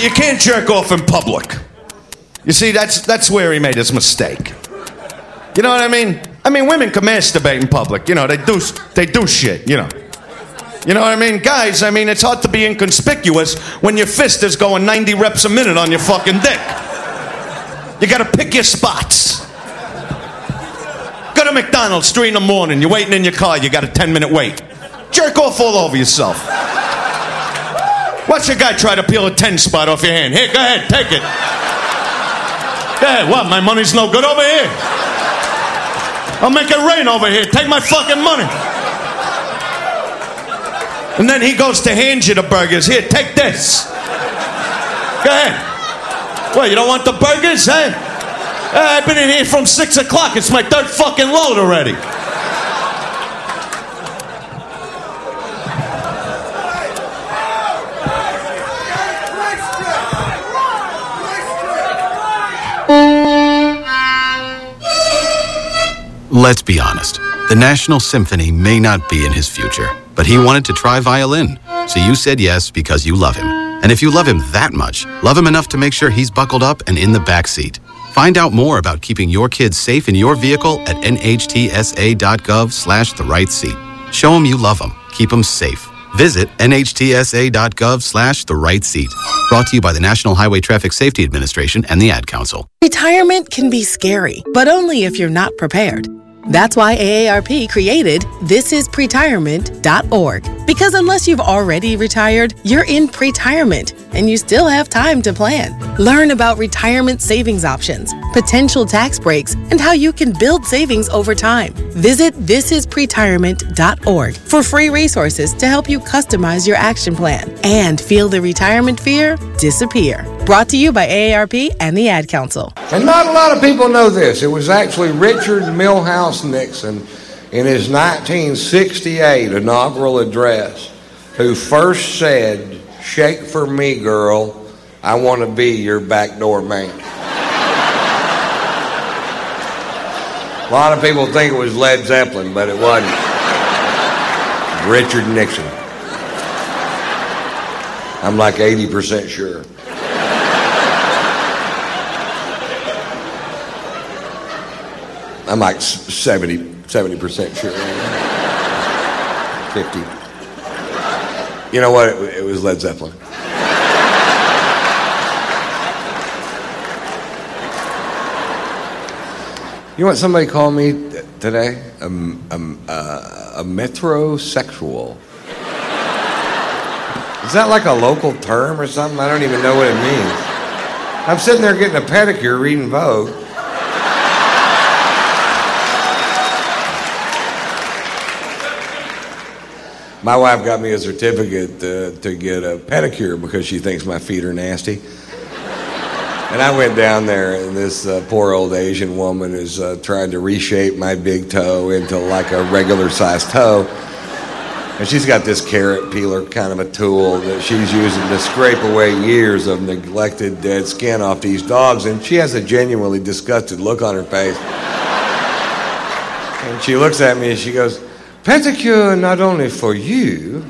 you can't jerk off in public. You see, that's where he made his mistake. You know what I mean? I mean, women can masturbate in public. You know, they do shit, you know. You know what I mean? Guys, I mean, it's hard to be inconspicuous when your fist is going 90 reps a minute on your fucking dick. You gotta pick your spots. Go to McDonald's, 3 in the morning, you're waiting in your car, you got a 10-minute wait. Jerk off all over yourself. Watch a guy try to peel a 10 spot off your hand. Here, go ahead, take it. Go ahead, what, my money's no good over here? I'll make it rain over here, take my fucking money. And then he goes to hand you the burgers. Here, take this. Go ahead. Well, you don't want the burgers, eh? I've been in here from 6 o'clock. It's my 3rd fucking load already. Let's be honest. The National Symphony may not be in his future, but he wanted to try violin. So you said yes because you love him. And if you love him that much, love him enough to make sure he's buckled up and in the back seat. Find out more about keeping your kids safe in your vehicle at nhtsa.gov/the-right-seat. Show them you love them. Keep them safe. Visit nhtsa.gov/the-right-seat. Brought to you by the National Highway Traffic Safety Administration and the Ad Council. Retirement can be scary, but only if you're not prepared. That's why AARP created thisispretirement.org. Because unless you've already retired, you're in pretirement, and you still have time to plan. Learn about retirement savings options, potential tax breaks, and how you can build savings over time. Visit thisispretirement.org for free resources to help you customize your action plan and feel the retirement fear disappear. Brought to you by AARP and the Ad Council. And not a lot of people know this. It was actually Richard Milhouse Nixon in his 1968 inaugural address who first said, "Shake for me, girl. I want to be your backdoor man." A lot of people think it was Led Zeppelin, but it wasn't. Richard Nixon. I'm like 80% sure. I'm like 70% sure. 50. You know what? It was Led Zeppelin. You know what somebody called me today? A metrosexual. Is that like a local term or something? I don't even know what it means. I'm sitting there getting a pedicure reading Vogue. My wife got me a certificate to get a pedicure because she thinks my feet are nasty. And I went down there, and this poor old Asian woman is trying to reshape my big toe into like a regular-sized toe. And she's got this carrot peeler kind of a tool that she's using to scrape away years of neglected dead skin off these dogs. And she has a genuinely disgusted look on her face. And she looks at me and she goes, "Pedicure not only for you."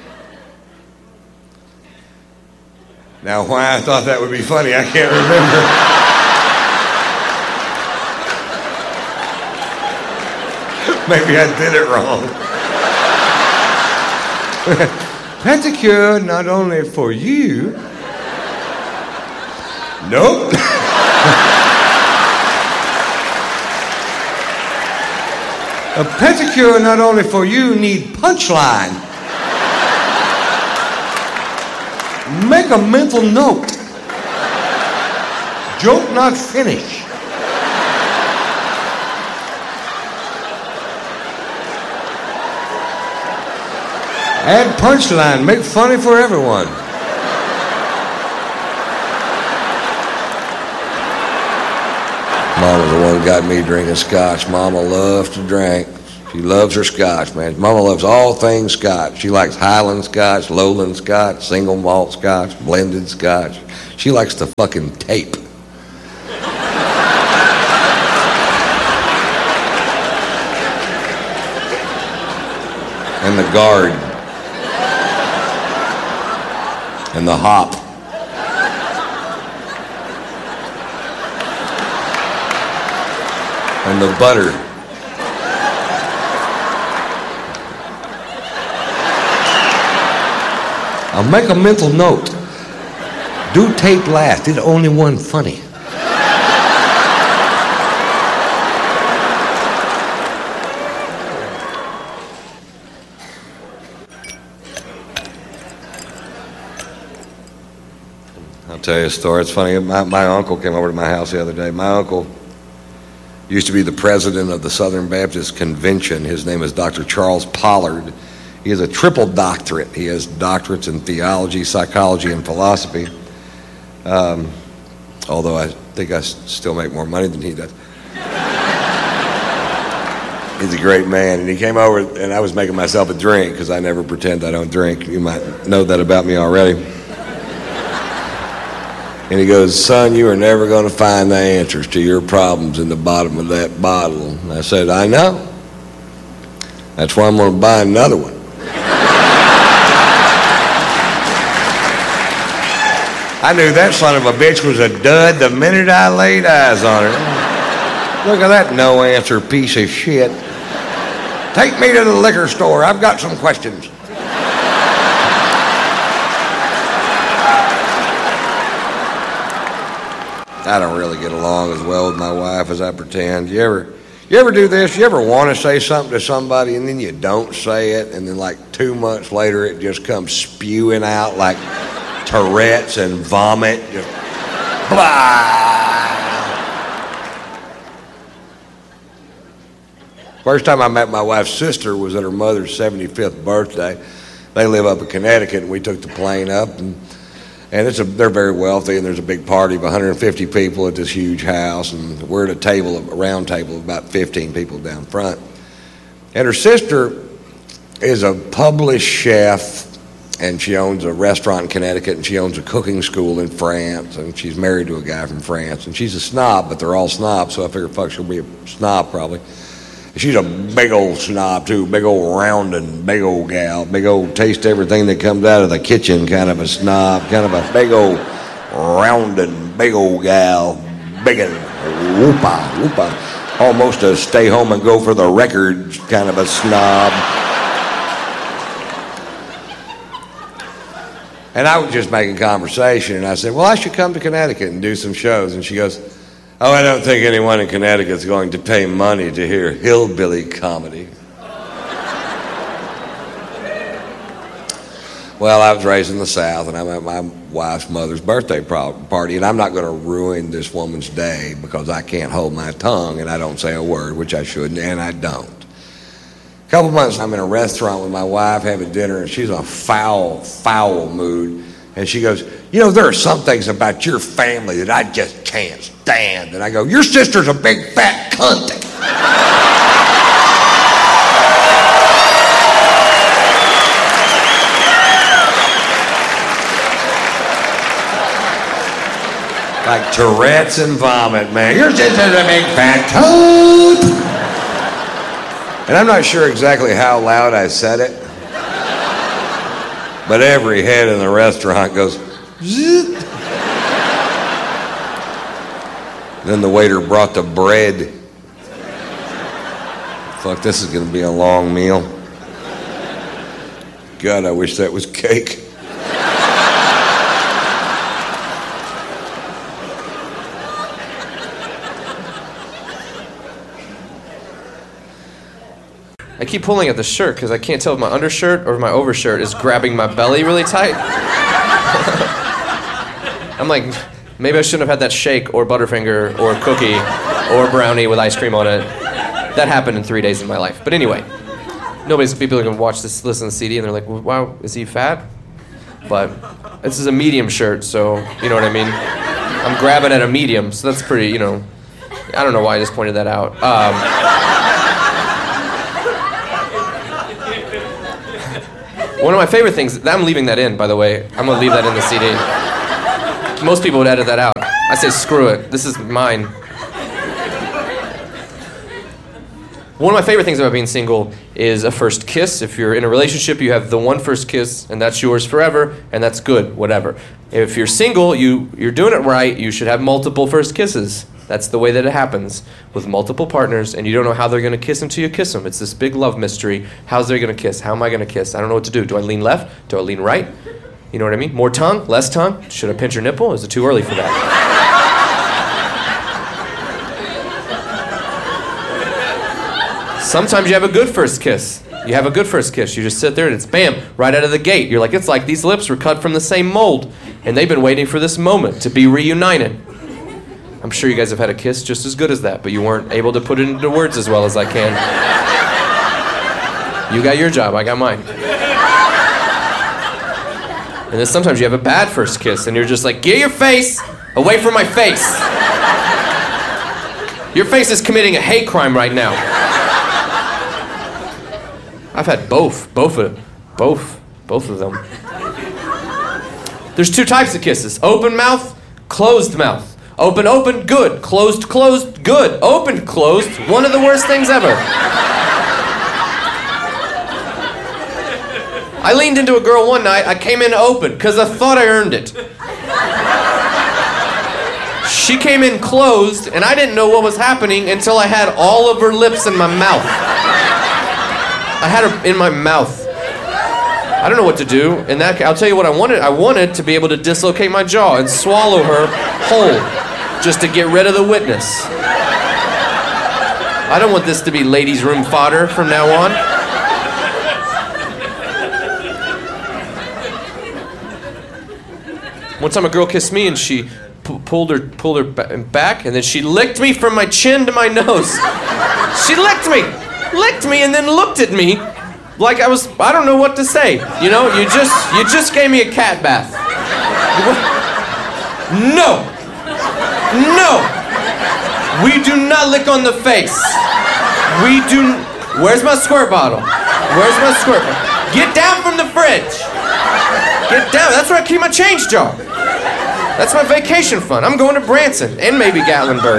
Now, why I thought that would be funny, I can't remember. Maybe I did it wrong. Pedicure not only for you. Nope. A pedicure not only for you, need punchline. Make a mental note. Joke not finish. Add punchline. Make funny for everyone. Mama's the one who got me drinking scotch. Mama loves to drink. She loves her scotch, man. Mama loves all things scotch. She likes Highland scotch, Lowland scotch, single malt scotch, blended scotch. She likes the fucking tape. And the guard. And the hop. and the butter. I'll make a mental note. Do tape last. It's the only one funny. I'll tell you a story. It's funny. My uncle came over to my house the other day. My uncle used to be the president of the Southern Baptist Convention. His name is Dr. Charles Pollard. He has a triple doctorate. He has doctorates in theology, psychology, and philosophy. Although I think I still make more money than he does. He's a great man. And he came over, and I was making myself a drink because I never pretend I don't drink. You might know that about me already. And he goes, son, you are never going to find the answers to your problems in the bottom of that bottle. And I said, I know. That's why I'm going to buy another one. I knew that son of a bitch was a dud the minute I laid eyes on her. Look at that no-answer piece of shit. Take me to the liquor store. I've got some questions. I don't really get along as well with my wife as I pretend. You ever do this? You ever want to say something to somebody and then you don't say it, and then like 2 months later it just comes spewing out like Tourette's and vomit? Just blah. First time I met my wife's sister was at her mother's 75th birthday. They live up in Connecticut, and we took the plane up, and they're very wealthy, and there's a big party of 150 people at this huge house, and we're at a round table of about 15 people down front. And her sister is a published chef, and she owns a restaurant in Connecticut, and she owns a cooking school in France, and she's married to a guy from France. And she's a snob, but they're all snobs, so I figure, fuck, she'll be a snob probably. She's a big old snob, too, big old roundin', big old gal, big old taste everything that comes out of the kitchen kind of a snob, kind of a big old roundin', big old gal, biggin', whoopa, almost a stay home and go for the records kind of a snob. And I was just making conversation, and I said, well, I should come to Connecticut and do some shows. And she goes, oh, I don't think anyone in Connecticut's going to pay money to hear hillbilly comedy. Well, I was raised in the South, and I'm at my wife's mother's birthday party, and I'm not going to ruin this woman's day because I can't hold my tongue and I don't say a word, which I shouldn't, and I don't. A couple months, I'm in a restaurant with my wife having dinner, and she's in a foul mood. And she goes, you know, there are some things about your family that I just can't stand. And I go, your sister's a big fat cunt. Like Tourette's and vomit, man. Your sister's a big fat cunt. And I'm not sure exactly how loud I said it. But every head in the restaurant goes, zzz. Then the waiter brought the bread. Fuck, this is going to be a long meal. God, I wish that was cake. I keep pulling at the shirt because I can't tell if my undershirt or if my overshirt is grabbing my belly really tight. I'm like, maybe I shouldn't have had that shake or Butterfinger or cookie or brownie with ice cream on it. That happened in 3 days of my life. But anyway, people are going to watch this, listen to the CD, and they're like, wow, is he fat? But this is a medium shirt, so you know what I mean? I'm grabbing at a medium, so that's pretty, I don't know why I just pointed that out. One of my favorite things, I'm leaving that in, by the way. I'm going to leave that in the CD. Most people would edit that out. I say, screw it. This is mine. One of my favorite things about being single is a first kiss. If you're in a relationship, you have the one first kiss, and that's yours forever, and that's good, whatever. If you're single, you're doing it right. You should have multiple first kisses. That's the way that it happens with multiple partners, and you don't know how they're going to kiss until you kiss them. It's this big love mystery. How's they going to kiss? How am I going to kiss? I don't know what to do. Do I lean left? Do I lean right? You know what I mean? More tongue? Less tongue? Should I pinch your nipple? Is it too early for that? Sometimes you have a good first kiss. You have a good first kiss. You just sit there and it's bam, right out of the gate. You're like, it's like these lips were cut from the same mold, and they've been waiting for this moment to be reunited. I'm sure you guys have had a kiss just as good as that, but you weren't able to put it into words as well as I can. You got your job, I got mine. And then sometimes you have a bad first kiss, and you're just like, get your face away from my face. Your face is committing a hate crime right now. I've had both of them. There's two types of kisses: open mouth, closed mouth. Open, good. Closed, good. Open, closed, one of the worst things ever. I leaned into a girl one night. I came in open because I thought I earned it. She came in closed, and I didn't know what was happening until I had all of her lips in my mouth. I had her in my mouth. I don't know what to do. And I'll tell you what I wanted. I wanted to be able to dislocate my jaw and swallow her whole, just to get rid of the witness. I don't want this to be ladies' room fodder from now on. One time a girl kissed me and she pulled her back, and then she licked me from my chin to my nose. She licked me, and then looked at me like I don't know what to say. You know, you just gave me a cat bath. No, we do not lick on the face. Where's my squirt bottle? Get down from the fridge. Get down, that's where I keep my change jar. That's my vacation fund. I'm going to Branson and maybe Gatlinburg.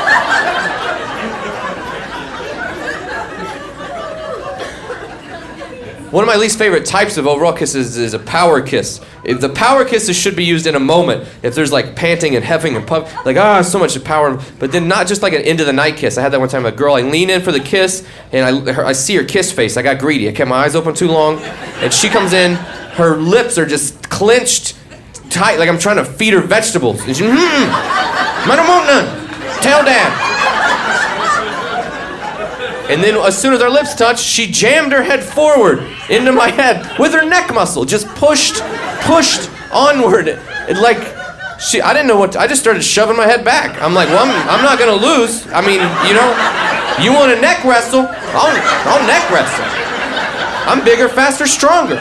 One of my least favorite types of overall kisses is a power kiss. If the power kisses should be used in a moment. If there's like panting and heffing and puff, like so much power, but then not just like an end of the night kiss. I had that one time with a girl. I lean in for the kiss, and I see her kiss face. I got greedy. I kept my eyes open too long, and she comes in. Her lips are just clenched tight, like I'm trying to feed her vegetables. And she, I don't want none. Tail down. And then as soon as our lips touched, she jammed her head forward into my head with her neck muscle, just pushed onward. I didn't know I just started shoving my head back. I'm like, well, I'm not gonna lose. I mean, you know, you want to neck wrestle? I'll neck wrestle. I'm bigger, faster, stronger.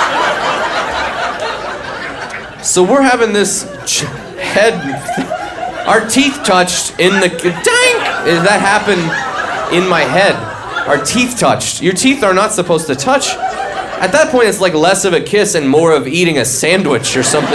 So we're having this head, our teeth touched in the, dang! That happened in my head. Our teeth touched. Your teeth are not supposed to touch. At that point, it's like less of a kiss and more of eating a sandwich or something.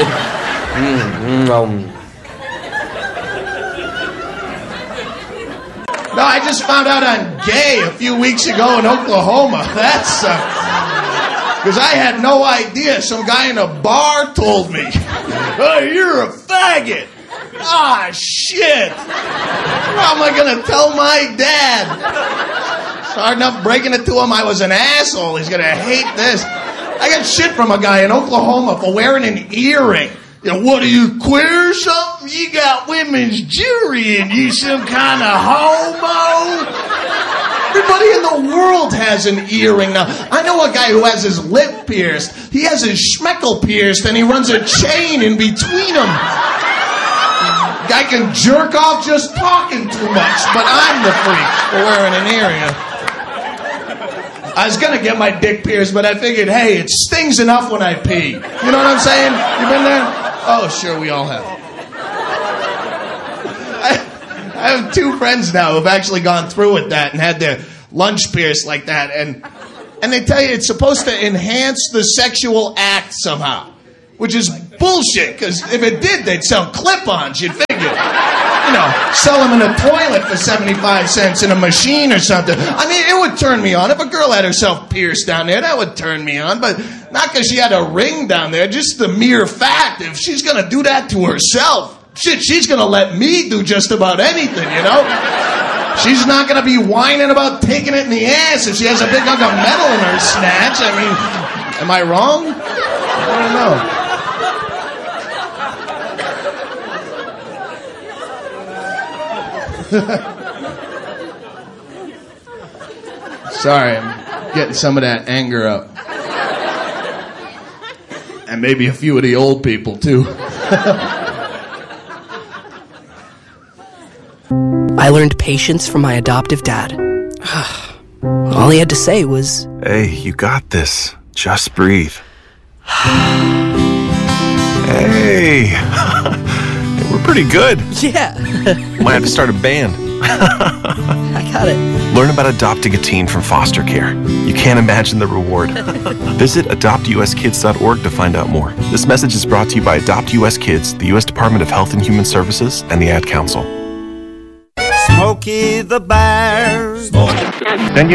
No, I just found out I'm gay a few weeks ago in Oklahoma. That's, because I had no idea. Some guy in a bar told me, "Oh, you're a faggot." Ah, shit. How am I going to tell my dad? It's hard enough breaking it to him. I was an asshole. He's going to hate this. I got shit from a guy in Oklahoma for wearing an earring. You know, what are you, queer or something? You got women's jewelry and you some kind of homo? Everybody in the world has an earring now. I know a guy who has his lip pierced. He has his schmeckle pierced and he runs a chain in between them. Guy can jerk off just talking too much, but I'm the freak for wearing an earring. I was going to get my dick pierced, but I figured, hey, it stings enough when I pee. You know what I'm saying? You been there? Oh, sure, we all have. I have two friends now who've actually gone through with that and had their lunch pierced like that. And they tell you it's supposed to enhance the sexual act somehow, which is bullshit, because if it did, they'd sell clip-ons, you'd figure. You know, sell them in a toilet for 75 cents in a machine or something. I mean, it would turn me on. If a girl had herself pierced down there, that would turn me on, but not because she had a ring down there, just the mere fact, if she's going to do that to herself, shit, she's going to let me do just about anything, you know? She's not going to be whining about taking it in the ass if she has a big hunk of metal in her snatch. I mean, am I wrong? I don't know. Sorry, I'm getting some of that anger up. And maybe a few of the old people, too. I learned patience from my adoptive dad. All he had to say was, "Hey, you got this. Just breathe." Hey, we're pretty good. yeah, Might have to start a band. I got it. Learn about adopting a teen from foster care. You can't imagine the reward. Visit adoptuskids.org to find out more. This message is brought to you by Adopt US Kids, the U.S. Department of Health and Human Services, and the Ad Council. Smokey the Bear. Then you